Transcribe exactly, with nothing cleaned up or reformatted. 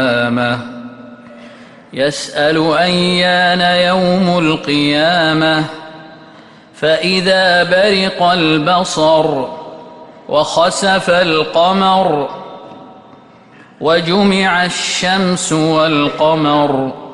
يسأل أيان يوم القيامة فإذا برق البصر وخسف القمر وجمع الشمس والقمر